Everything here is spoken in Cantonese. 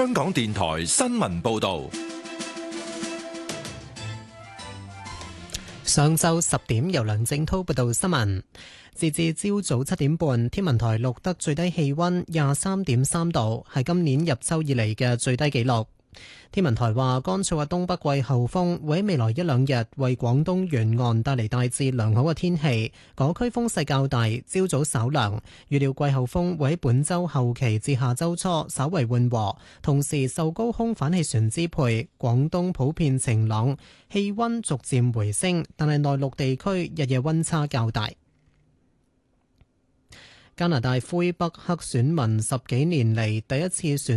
香港電台新聞報道。 上晝10點，由梁正滔報道新聞。截至朝早7點半，天文台錄得最低氣溫23.3度，係今年入秋以嚟嘅最低紀錄。天文台話，乾燥嘅東北季候風會喺未來一兩日為廣東沿岸帶嚟大致良好嘅天氣，嗰區風勢較大，朝早稍涼。預料季候風會喺本週後期至下週初稍為緩和，同時受高空反氣旋支配，廣東普遍晴朗，氣溫逐漸回升，但係內陸地區日夜溫差較大。加拿大魁北克選民10幾年嚟第一次選